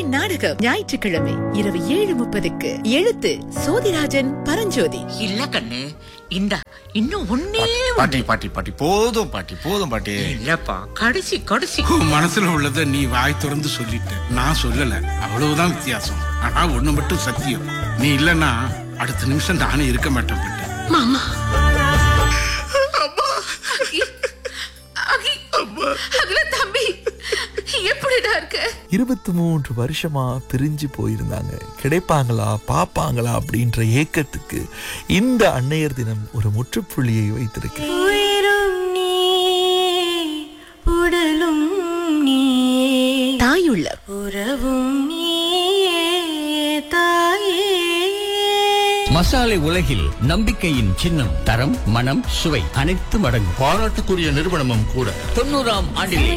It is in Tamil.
நாடகம் ஞாயிற்றுக்கிழமை இரவு 7:30க்கு. எழுத்து சோதிராஜன் பரஞ்சோதி. இல்ல கண்ணு, இன்னும் ஒன்னே பாட்டி பாட்டி பாட்டி போதும் பாட்டி, போதும் பாட்டி. இல்லப்பா, கடைசி உன் மனசுல உள்ளத நீ வாய் திறந்து சொல்லிட்ட, நான் சொல்லல. அவ்வளவுதான் வித்தியாசம். ஆனா ஒண்ணு மட்டும் சத்தியம், நீ இல்லன்னா அடுத்த நிமிஷம் நானே இருக்க மாட்டேன் பிள்ளை. மாமா. தம்பி எப்படிடா இருக்க? 23 வருஷமா பிரிஞ்சு போயிருந்தாங்க. கிடைப்பாங்களா பாப்பாங்களா அப்படின்ற ஏக்கத்துக்கு இந்த அன்னையர் தினம் ஒரு முற்றுப்புள்ளியை வைத்திருக்கு. தாயுள்ள மசாலை உலகில் நம்பிக்கையின் சின்னம், தரம், மனம், சுவை அனைத்தும் அடங்கும். பாராட்டுக்குரிய நிறுவனமும் கூட. 90ஆம் ஆண்டிலே